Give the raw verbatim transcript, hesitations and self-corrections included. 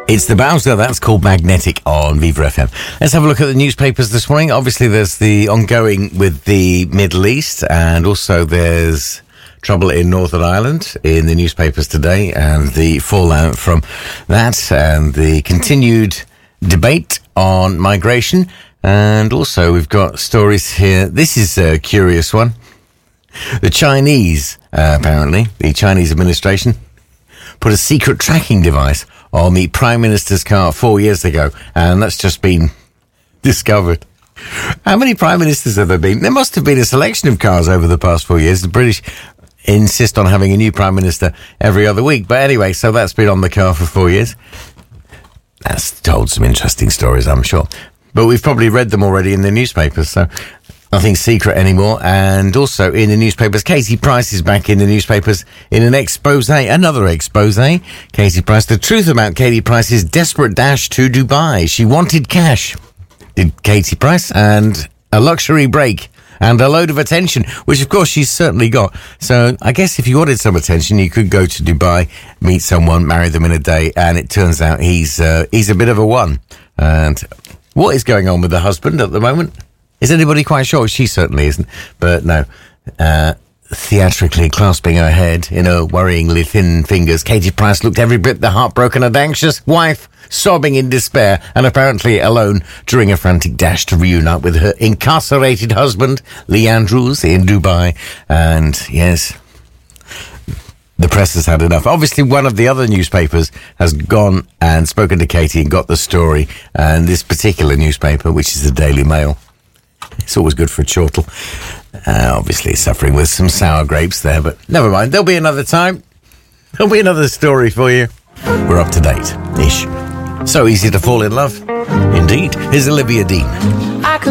It's the Bowser, that's called Magnetic on Viva F M. Let's have a look at the newspapers this morning. Obviously, there's the ongoing with the Middle East, and also there's trouble in Northern Ireland in the newspapers today, and the fallout from that, and the continued debate on migration. And also, we've got stories here. This is a curious one. The Chinese, uh, apparently, the Chinese administration put a secret tracking device on the Prime Minister's car four years ago, and that's just been discovered. How many Prime Ministers have there been? There must have been a selection of cars over the past four years. The British insist on having a new Prime Minister every other week. But anyway, so that's been on the car for four years. That's told some interesting stories, I'm sure. But we've probably read them already in the newspapers, so nothing secret anymore. And also in the newspapers, Katie Price is back in the newspapers in an expose, another expose. Katie Price, the truth about Katie Price's desperate dash to Dubai. She wanted cash, did Katie Price, and a luxury break and a load of attention, which of course she's certainly got. So I guess if you wanted some attention, you could go to Dubai, meet someone, marry them in a day, and it turns out he's uh, he's a bit of a one. And what is going on with the husband at the moment? Is anybody quite sure? She certainly isn't. But no, uh, theatrically clasping her head in her worryingly thin fingers, Katie Price looked every bit the heartbroken and anxious wife, sobbing in despair and apparently alone during a frantic dash to reunite with her incarcerated husband, Lee Andrews, in Dubai. And yes, the press has had enough. Obviously, one of the other newspapers has gone and spoken to Katie and got the story. And this particular newspaper, which is the Daily Mail, it's always good for a chortle. Uh, obviously, suffering with some sour grapes there, but never mind. There'll be another time. There'll be another story for you. We're up to date-ish. So easy to fall in love. Indeed. Here's Olivia Dean. I could